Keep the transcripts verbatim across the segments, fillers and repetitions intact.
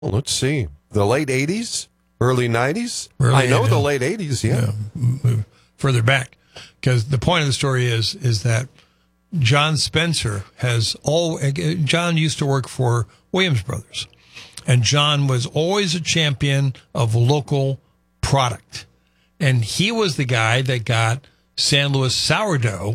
Well, let's see. The late eighties? Early nineties? Early I know eighties. the late eighties, yeah. yeah. Further back. Because the point of the story is is that John Spencer has all. John used to work for Williams Brothers, and John was always a champion of local product, and he was the guy that got San Luis sourdough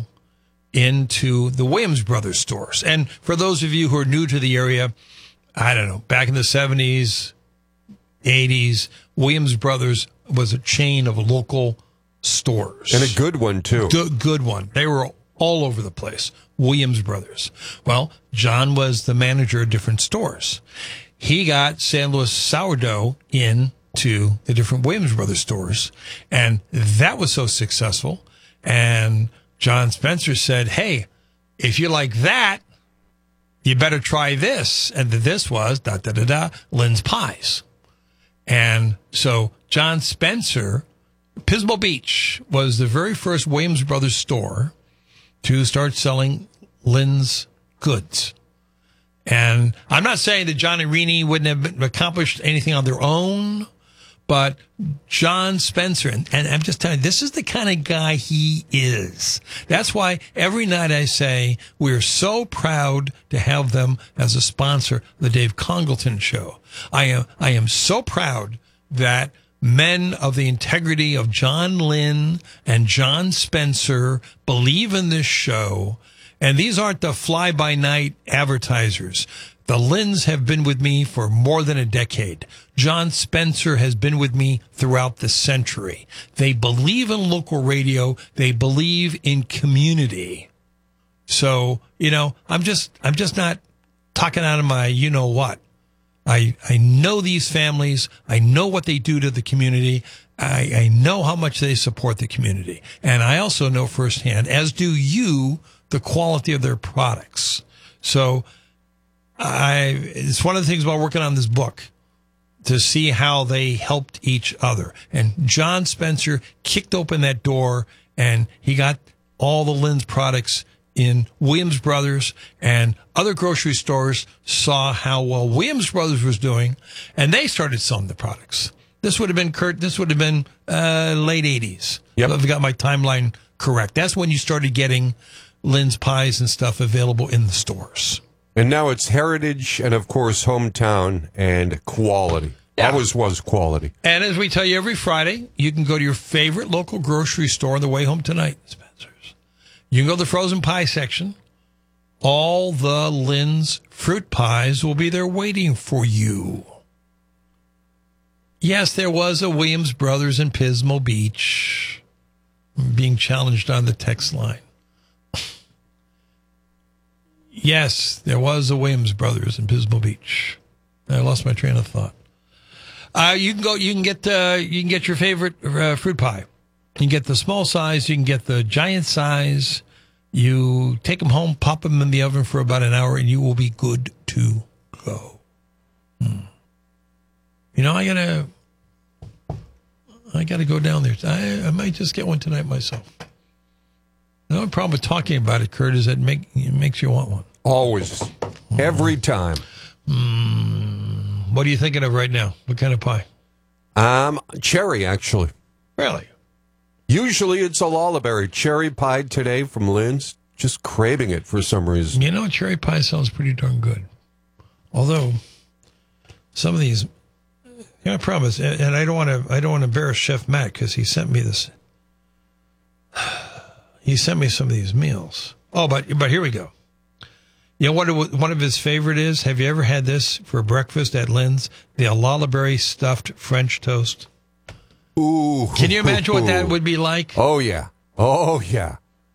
into the Williams Brothers stores. And for those of you who are new to the area, I don't know, back in the seventies, eighties, Williams Brothers was a chain of local stores. And a good one, too. Good, good one. They were all over the place. Williams Brothers. Well, John was the manager of different stores. He got San Luis sourdough into the different Williams Brothers stores, and that was so successful. And John Spencer said, hey, if you like that, you better try this. And this was, da da da da, Lynn's Pies. And so John Spencer, Pismo Beach was the very first Williams Brothers store to start selling Lynn's goods. And I'm not saying that John and Rini wouldn't have been, accomplished anything on their own, but John Spencer, and, and I'm just telling you, this is the kind of guy he is. That's why every night I say we're so proud to have them as a sponsor of the Dave Congleton Show. I am, I am so proud that men of the integrity of John Lynn and John Spencer believe in this show. And these aren't the fly-by-night advertisers. The Lynns have been with me for more than a decade. John Spencer has been with me throughout the century. They believe in local radio. They believe in community. So, you know, I'm just, I'm just not talking out of my you-know-what. I, I know these families. I know what they do to the community. I, I know how much they support the community. And I also know firsthand, as do you, the quality of their products. So I, it's one of the things about working on this book, to see how they helped each other. And John Spencer kicked open that door, and he got all the Lynn's products in Williams Brothers, and other grocery stores saw how well Williams Brothers was doing, and they started selling the products. This would have been, Kurt, this would have been uh, late eighties. Yep. I've got my timeline correct. That's when you started getting Lynn's Pies and stuff available in the stores. And now it's heritage and, of course, hometown and quality. Yeah. Always was quality. And as we tell you every Friday, you can go to your favorite local grocery store on the way home tonight, Spencer's. You can go to the frozen pie section. All the Lynn's fruit pies will be there waiting for you. Yes, there was a Williams Brothers in Pismo Beach. I'm being challenged on the text line. Yes, there was a Williams Brothers in Pismo Beach. I lost my train of thought. Uh, you can go. You can get. Uh, you can get your favorite uh, fruit pie. You can get the small size. You can get the giant size. You take them home, pop them in the oven for about an hour, and you will be good to go. Hmm. You know, I gotta. I gotta go down there. I, I might just get one tonight myself. The only problem with talking about it, Kurt, is that it, make, it makes you want one. Always. Every time. Mm, what are you thinking of right now? What kind of pie? Um, cherry, actually. Really? Usually it's a lullaberry. Cherry pie today from Lynn's. Just craving it for some reason. You know, cherry pie sounds pretty darn good. Although, some of these, you know, I promise, and, and I don't want to I don't want to embarrass Chef Matt because he sent me this. He sent me some of these meals. Oh, but but here we go. You know what one of his favorite is? Have you ever had this for breakfast at Lynn's? The lullaberry stuffed French toast. Ooh. Can you imagine what that would be like? Oh, yeah. Oh, yeah.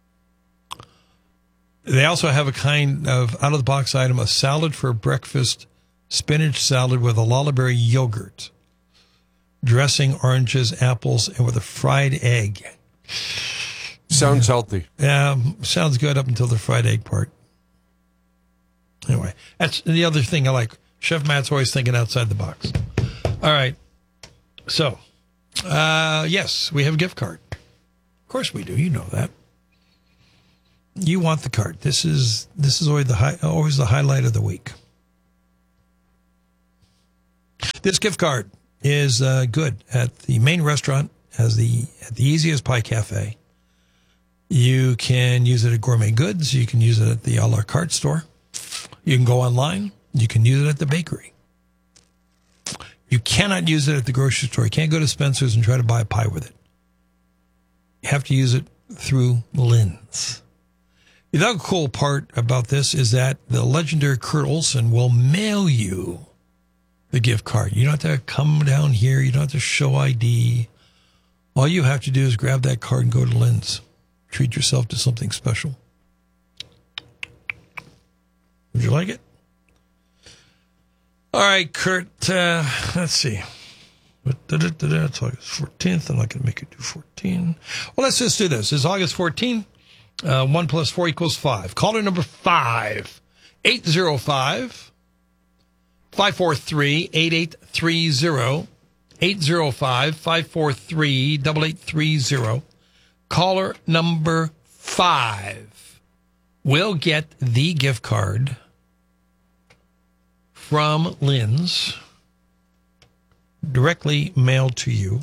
They also have a kind of out-of-the-box item, a salad for breakfast, spinach salad with a lullaberry yogurt, dressing, oranges, apples, and with a fried egg. Sounds healthy. Yeah, sounds good up until the fried egg part. Anyway, that's the other thing I like. Chef Matt's always thinking outside the box. All right. So, uh, yes, we have a gift card. Of course we do. You know that. You want the card. This is this is always the high, always the highlight of the week. This gift card is uh, good at the main restaurant, as the at the Easiest Pie Cafe. You can use it at Gourmet Goods. You can use it at the a la carte store. You can go online. You can use it at the bakery. You cannot use it at the grocery store. You can't go to Spencer's and try to buy a pie with it. You have to use it through Lynn's. The other cool part about this is that the legendary Kurt Olson will mail you the gift card. You don't have to come down here. You don't have to show I D. All you have to do is grab that card and go to Lynn's. Treat yourself to something special. Would you like it? All right, Kurt, uh, let's see. It's August fourteenth. I'm not going to make it do fourteen. Well, let's just do this. It's August fourteenth. Uh, one plus four equals five. Caller number five, eight zero five, five four three, eight eight three zero, eight zero five, five four three, eight eight three zero. Caller number five will get the gift card from Lynn's directly mailed to you,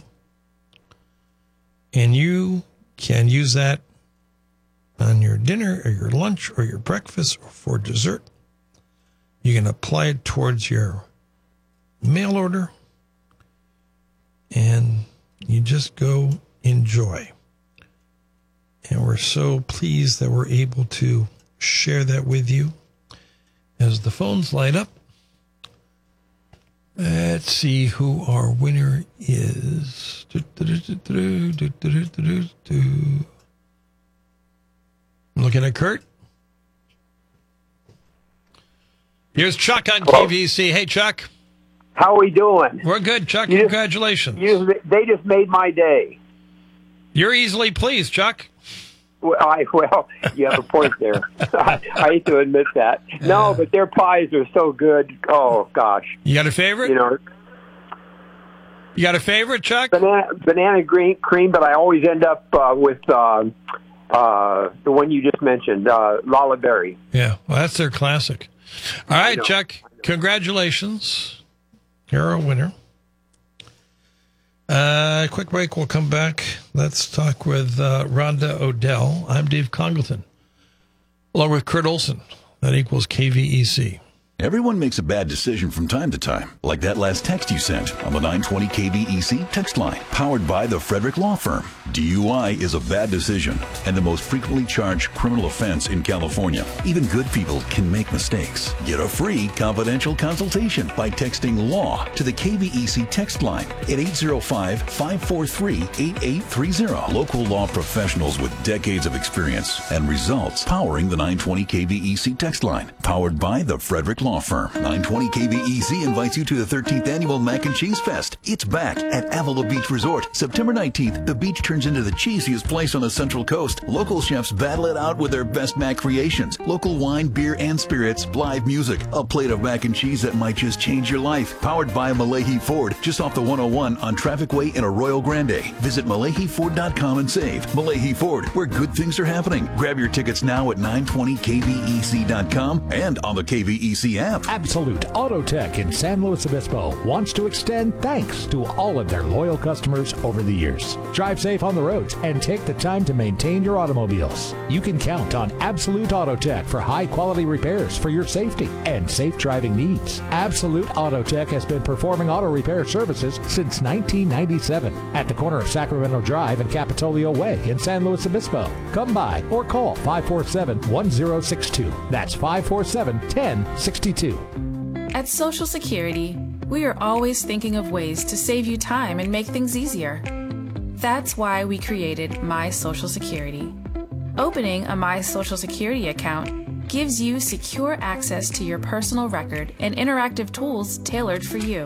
and you can use that on your dinner or your lunch or your breakfast or for dessert. You can apply it towards your mail order, and you just go enjoy. And we're so pleased that we're able to share that with you. As the phones light up, let's see who our winner is. Looking at Kurt. Here's Chuck on K V C. Hey, Chuck. How are we doing? We're good, Chuck. You Congratulations. Just, you, they just made my day. You're easily pleased, Chuck. Well, I, well you have a point there. I, I hate to admit that. No, but their pies are so good. Oh, gosh. You got a favorite? You know, you got a favorite, Chuck? Banana, banana green cream, but I always end up uh, with uh, uh, the one you just mentioned, uh, Lala Berry. Yeah, well, that's their classic. All right, Chuck, congratulations. You're a winner. Uh, quick break. We'll come back. Let's talk with uh, Rhonda Odell. I'm Dave Congleton, along with Kurt Olson. That equals K V E C. Everyone makes a bad decision from time to time, like that last text you sent on the nine twenty K V E C text line, powered by the Frederick Law Firm. D U I is a bad decision and the most frequently charged criminal offense in California. Even good people can make mistakes. Get a free confidential consultation by texting LAW to the K V E C text line at eight zero five, five four three, eight eight three zero. Local law professionals with decades of experience and results powering the nine twenty K V E C text line, powered by the Frederick Law Firm. nine twenty K V E C invites you to the thirteenth Annual Mac and Cheese Fest. It's back at Avila Beach Resort. September nineteenth, the beach turns into the cheesiest place on the Central Coast. Local chefs battle it out with their best mac creations. Local wine, beer, and spirits, live music, a plate of mac and cheese that might just change your life. Powered by Malahi Ford, just off the one oh one on Traffic Way in Arroyo Grande. Visit Malahi Ford dot com and save. Malahi Ford, where good things are happening. Grab your tickets now at nine twenty K V E C dot com and on the K V E C app. Absolute Auto Tech in San Luis Obispo wants to extend thanks to all of their loyal customers over the years. Drive safe on the roads and take the time to maintain your automobiles. You can count on Absolute Auto Tech for high quality repairs for your safety and safe driving needs. Absolute Auto Tech has been performing auto repair services since nineteen ninety-seven at the corner of Sacramento Drive and Capitolio Way in San Luis Obispo. Come by or call five four seven, one zero six two. That's five four seven, one zero six two. At Social Security, we are always thinking of ways to save you time and make things easier. That's why we created My Social Security. Opening a My Social Security account gives you secure access to your personal record and interactive tools tailored for you.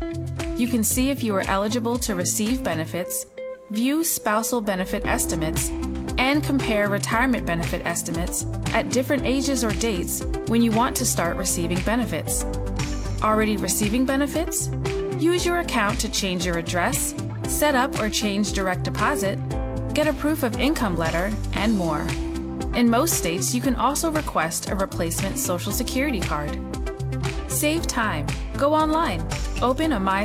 You can see if you are eligible to receive benefits, view spousal benefit estimates, and compare retirement benefit estimates at different ages or dates when you want to start receiving benefits. Already receiving benefits? Use your account to change your address, set up or change direct deposit, get a proof of income letter, and more. In most states, you can also request a replacement Social Security card. Save time Go online. Open a My